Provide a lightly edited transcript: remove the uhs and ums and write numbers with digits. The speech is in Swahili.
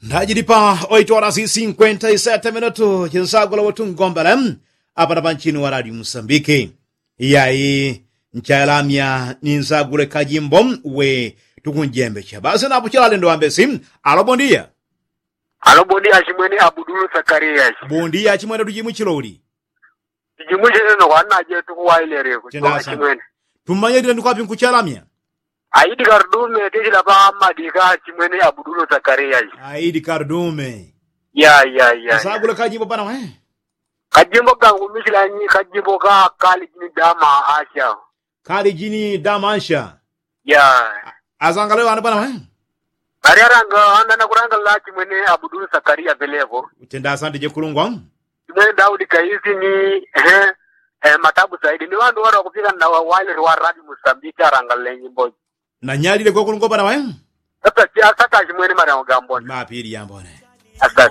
Ndajiripa 8 horas e 57 minutos. Jinsagola watu ngombalem. Apa na panchini wa Radio Msambiki. Iyai nchalamia ninsagule kajimbom we tukunjembe cha. Basi na puchala lendo ambesi. Alo bondia. Alo bondia chimwene Abudulu Zakaria. Bondia chimwene tujimu chilori. Tujimu chilori no wana jetu kuwa ile chimwene. Tumanye dile nukwapi nkuchalamia. Aidi Kardume tejila pa madika chimwene Abudulu Zakaria. Aidi Kardume. Ya. Sagula kajimbo pana we. Kajimbo kangu mishila nyi kajimbo ka kali jini dama asha. Kali jini dama asha. Ya. Azangalewa ane pana we. Ariaranga anda na kuranga la chimwene Abudulu Zakaria velevo. Utenda asante je kulungwa. Chimwene Daudi Kaisi ni matabu zaidi. Ni wandu wara kupika na wale wa Radio Msambiki arangale nyimbo. Na nyali le kwa kulungwa pana we. Sasa chimwene mara ngamboni. Mapiri yambone. Asante.